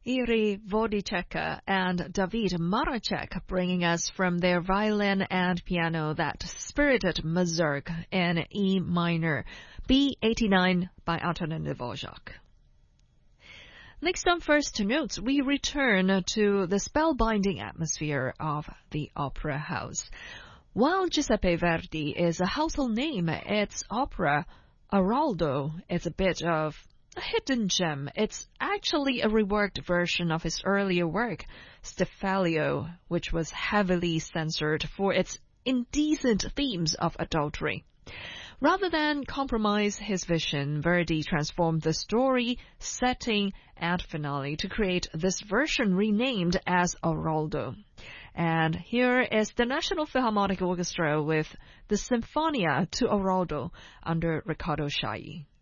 Iri Vodiceka and David Maracek bringing us from their violin and piano that spirited mazurk in E minor, B89 by Antonin Dvorak. Next on First Notes, we return to the spellbinding atmosphere of the opera house. While Giuseppe Verdi is a household name, its opera, Araldo, is a bit of a hidden gem. It's actually a reworked version of his earlier work, Stifalio, which was heavily censored for its indecent themes of adultery. Rather than compromise his vision, Verdi transformed the story, setting, and finale to create this version renamed as Araldo. And here is the National Philharmonic Orchestra with the Sinfonia to Araldo under Riccardo Chailly.